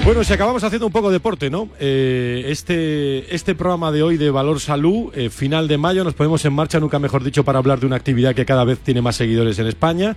Bueno, si acabamos haciendo un poco de deporte, ¿no? Este programa de hoy de Valor Salud, final de mayo, nos ponemos en marcha, nunca mejor dicho, para hablar de una actividad que cada vez tiene más seguidores en España,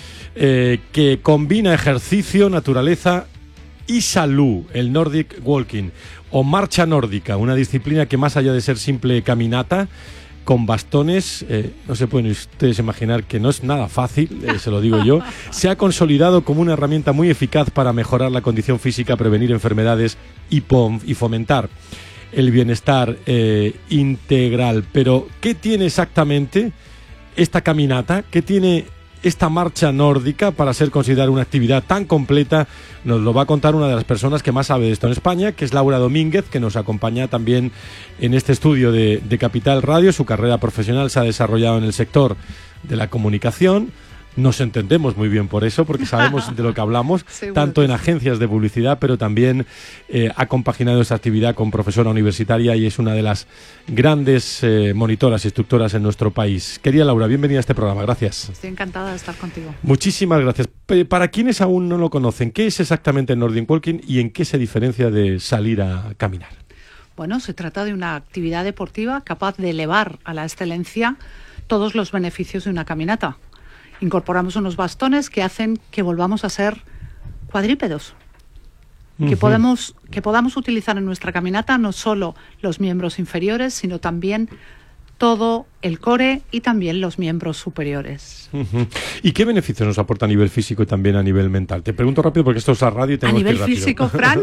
que combina ejercicio, naturaleza y salud, el Nordic Walking, o marcha nórdica, una disciplina que más allá de ser simple caminata, con bastones, no se pueden ustedes imaginar que no es nada fácil, se lo digo yo, se ha consolidado como una herramienta muy eficaz para mejorar la condición física, prevenir enfermedades y fomentar el bienestar integral. Pero, ¿qué tiene exactamente esta caminata? ¿Qué tiene esta marcha nórdica para ser considerada una actividad tan completa? Nos lo va a contar una de las personas que más sabe de esto en España, que es Laura Domínguez, que nos acompaña también en este estudio de Capital Radio. Su carrera profesional se ha desarrollado en el sector de la comunicación. Nos entendemos muy bien por eso, porque sabemos de lo que hablamos, tanto en agencias de publicidad, pero también ha compaginado esta actividad con profesora universitaria y es una de las grandes monitoras, instructoras en nuestro país. Querida Laura, bienvenida a este programa, gracias. Estoy encantada de estar contigo. Muchísimas gracias. Para quienes aún no lo conocen, ¿qué es exactamente el Nordic Walking y en qué se diferencia de salir a caminar? Bueno, se trata de una actividad deportiva capaz de elevar a la excelencia todos los beneficios de una caminata. Incorporamos unos bastones que hacen que volvamos a ser cuadrúpedos. Que podamos utilizar en nuestra caminata no solo los miembros inferiores, sino también todo el core y también los miembros superiores. ¿Y qué beneficios nos aporta a nivel físico y también a nivel mental? Te pregunto rápido porque esto es a radio y tenemos que ir rápido. A nivel físico, Fran,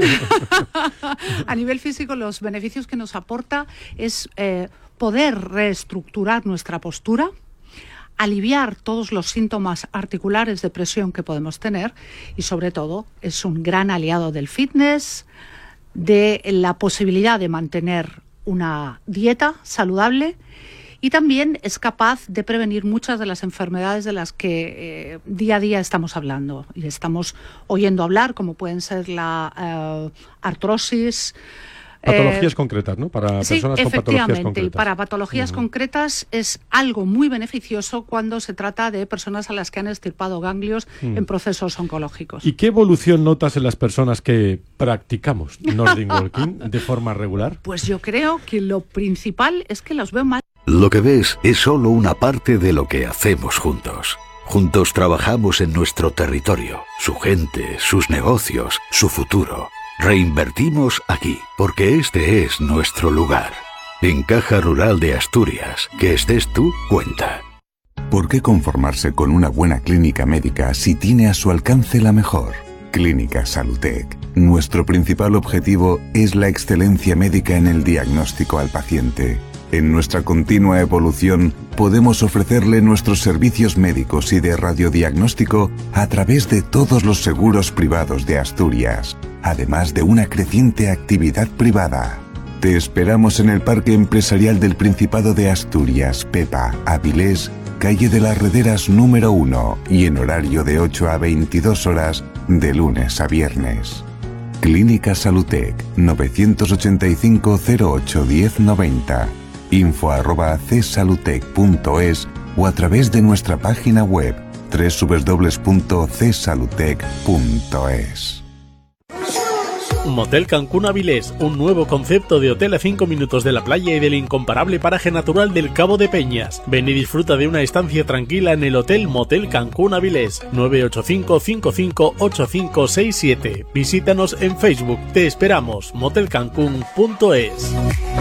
a nivel físico los beneficios que nos aporta es poder reestructurar nuestra postura, aliviar todos los síntomas articulares de presión que podemos tener y, sobre todo, es un gran aliado del fitness, de la posibilidad de mantener una dieta saludable y también es capaz de prevenir muchas de las enfermedades de las que día a día estamos hablando y estamos oyendo hablar, como pueden ser la artrosis. Patologías concretas, ¿no? Para personas con patologías concretas. Y para patologías concretas es algo muy beneficioso cuando se trata de personas a las que han extirpado ganglios en procesos oncológicos. ¿Y qué evolución notas en las personas que practicamos Nordic Walking de forma regular? Pues yo creo que lo principal es que los veo más. Lo que ves es solo una parte de lo que hacemos juntos. Juntos trabajamos en nuestro territorio, su gente, sus negocios, su futuro. Reinvertimos aquí, porque este es nuestro lugar. En Caja Rural de Asturias, que estés tú, cuenta. ¿Por qué conformarse con una buena clínica médica si tiene a su alcance la mejor? Clínica Salutec. Nuestro principal objetivo es la excelencia médica en el diagnóstico al paciente. En nuestra continua evolución, podemos ofrecerle nuestros servicios médicos y de radiodiagnóstico a través de todos los seguros privados de Asturias, además de una creciente actividad privada. Te esperamos en el Parque Empresarial del Principado de Asturias, Pepa, Avilés, calle de las Rederas número 1 y en horario de 8 a 22 horas de lunes a viernes. Clínica Salutec, 985 08 1090. info@csalutec.es o a través de nuestra página web www.csalutec.es. Motel Cancún Avilés, un nuevo concepto de hotel a 5 minutos de la playa y del incomparable paraje natural del Cabo de Peñas. Ven y disfruta de una estancia tranquila en el Hotel Motel Cancún Avilés, 985 55 8567. Visítanos en Facebook. Te esperamos. motelcancún.es.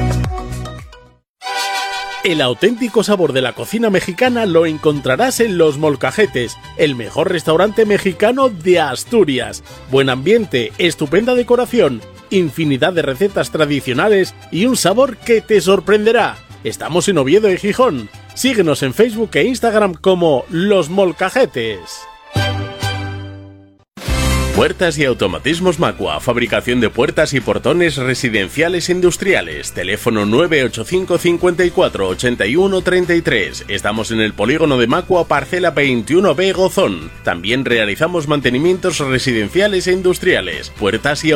El auténtico sabor de la cocina mexicana lo encontrarás en Los Molcajetes, el mejor restaurante mexicano de Asturias. Buen ambiente, estupenda decoración, infinidad de recetas tradicionales y un sabor que te sorprenderá. Estamos en Oviedo y Gijón. Síguenos en Facebook e Instagram como Los Molcajetes. Puertas y automatismos Macua, fabricación de puertas y portones residenciales e industriales. Teléfono 985 54 81 33. Estamos en el polígono de Macua, parcela 21B Gozón. También realizamos mantenimientos residenciales e industriales. Puertas y